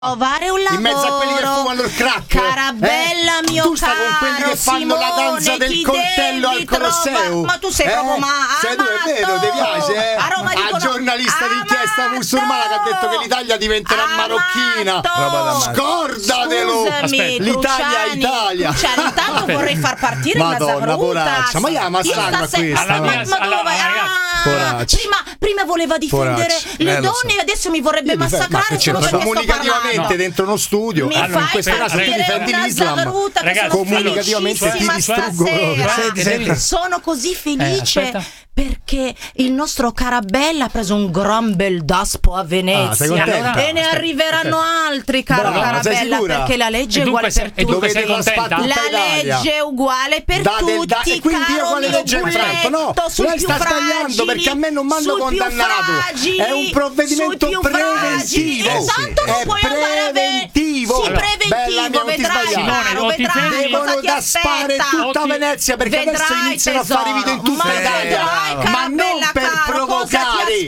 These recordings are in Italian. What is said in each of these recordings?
Trovare un lavoro in mezzo a quelli che fumano il crack, Carabella, mio tu stai con quelli che fanno Simone, la danza del coltello al Colosseo. Ma tu sei proprio sei tu, è vero, ti piace? A giornalista d'inchiesta musulmana che ha detto che l'Italia diventerà marocchina. Scordatelo. L'Italia è Italia. Intanto vorrei far partire Madonna, una poraccia, ma io massacro a questa. Prima voleva difendere le donne e adesso mi vorrebbe massacrare solo perché comunicativamente dentro uno studio. Mi fai in questo caso tu difendi l'Islam, comunicativamente ti distruggono. Sono così felice perché il nostro Carabella ha preso un gran bel daspo a Venezia e ne arriveranno altri, caro Carabella, perché la legge è uguale per tutti. La legge è uguale per tutti, quindi io quale legge ho infranto? No, lei sta sbagliando perché a me non mi hanno condannato. È un provvedimento preventivo. Intanto non puoi andare preventivo. Sì, preventivo, vedrai. Devono daspare tutta Venezia perché adesso iniziano a fare video in tutta Italia. Ma non per provocare,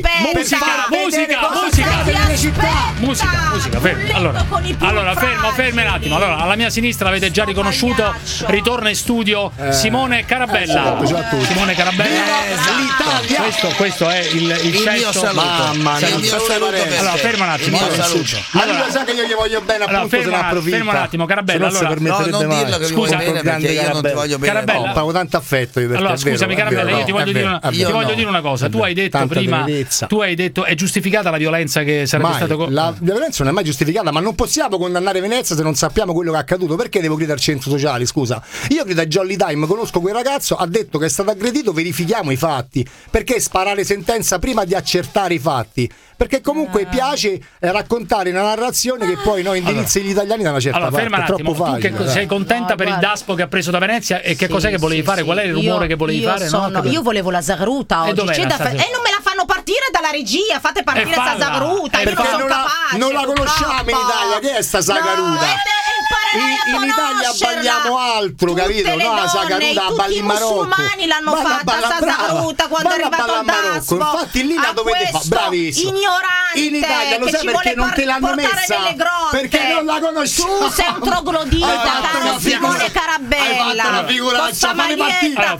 musica, fermi un attimo. Allora, alla mia sinistra l'avete già riconosciuto, ritorna in studio Simone Carabella. Simone Carabella, l'Italia. Questo è il mio saluto. Mamma mia, allora, ferma un attimo. Allora, sa che io gli voglio bene, appunto, se ne approfitta. Ferma un attimo, Carabella. No, non dirlo che mi vuoi bene perché io non ti voglio bene. Carabella, ho tanto affetto io. Allora, scusami, Carabella, io ti voglio dire una cosa. Tu hai detto prima, è giustificata la violenza che sarebbe stato. La violenza non è mai giustificata, ma non possiamo condannare Venezia se non sappiamo quello che è accaduto. Perché devo gridare al centro sociale? Scusa, io grido a Jolly Time, conosco quel ragazzo, ha detto che è stato aggredito, verifichiamo i fatti. Perché sparare sentenza prima di accertare i fatti? Perché comunque piace raccontare una narrazione che poi noi indirizzi gli italiani da una certa parte. Ferma un attimo, tu che sei contenta per il daspo che ha preso da Venezia e che cos'è che volevi fare? Qual è il rumore che volevi fare? Io volevo la Zagruta oggi. Non me la fanno partire dalla regia, fate partire sta Zagruta. Io non sono capace. Non la conosciamo in Italia, che è sta Zagruta? In Italia balliamo altro, capito? No, la Zagaruta balli in Marocco. I musulmani l'hanno fatta sta Zagaruta quando è arrivato il daspo. Infatti lì la dovete fare, bravissimo. Ignorante, in Italia lo sai perché non te l'hanno messa? Perché non la conosciamo. Tu sei un troglodita, caro Simone Carabella. Hai fatto una figuraccia, fate partita.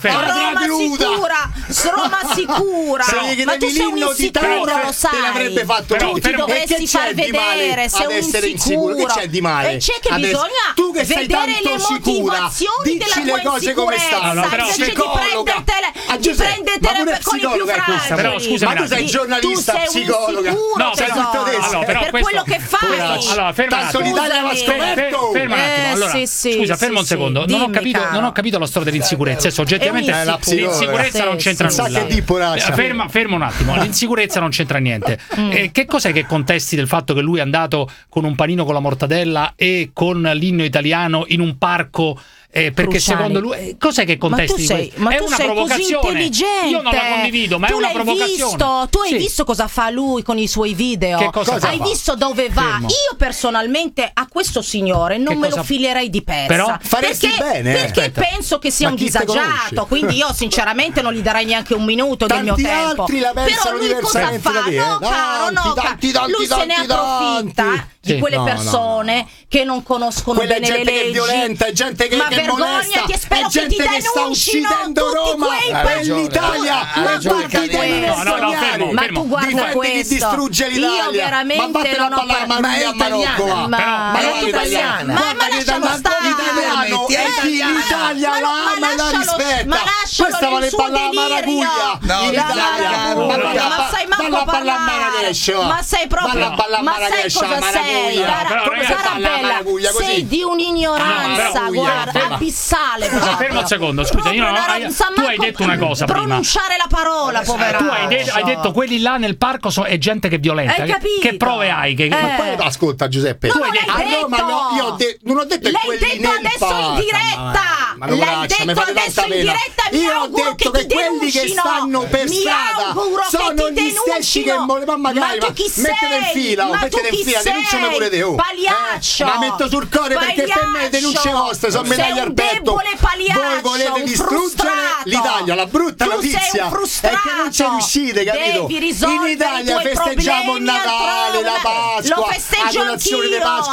Roma sicura. Ma tu sei un insicuro, lo sai. Te l'avrebbe fatto tu ti dovresti far vedere, sei un insicuro. Che c'è di male? E c'è che bisogna tu che sei vedere tanto le sicura, motivazioni della dici le cose come stanno. Invece di prendertele con i più fragili. Però scusami, ma tu sei giornalista, psicologa. No, per quello che fai. Allora, ferma un attimo. Ferma un attimo. Allora, scusa, ferma un secondo. Non ho capito la storia dell'insicurezza. Oggettivamente l'insicurezza non c'entra nulla. Ferma un attimo. L'insicurezza non c'entra niente. Che cos'è che contesti del fatto che lui è andato con un panino con la mortadella e con l'inno italiano in un parco? Perché Cruciani, secondo lui è che contesti è una provocazione. Io non la condivido, ma è una provocazione. Tu hai visto cosa fa lui con i suoi video? Che cosa hai visto dove va? Io personalmente a questo signore non me lo filerei di persa. Però faresti bene. Perché penso che sia un disagiato, quindi io sinceramente non gli darei neanche un minuto del mio tempo. Però lui cosa fa? No, caro, lui se ne approfitta di quelle persone che non conoscono bene le leggi. Quella gente che è violenta, gente che vergognati e spero che ti denuncino tutti quei l'Italia. Ma tu guarda questo, io veramente non ho parlato. Ma è italiana. Ma lascialo stare. L'italiano è chi l'Italia la ama e la rispetta. Questa vale ballare a Maraguglia in Italia. Ma sai manco parlare. Ma sei proprio, ma sai cosa sei? Carabella, sei di un'ignoranza, guarda, abissale. Fermo un secondo, scusa, tu hai detto una cosa prima. Pronunciare la parola, povera. Tu hai detto quelli là nel parco è gente che è violenta. Hai capito? Che prove hai? Ascolta Giuseppe, tu hai detto. Io non ho detto quelli nel adesso in diretta. L'hai detto adesso in diretta. Mi io ho detto che quelli che stanno per strada sono gli mettete in fila, denunciami pure te. Pagliaccio! Ma metto sul cuore perché per me denunce vostre sono medaglie al petto. Voi volete distruggere l'Italia, la brutta notizia è che non ci riuscite, capito? In Italia festeggiamo il Natale, la Pasqua, la colazione di Pasqua.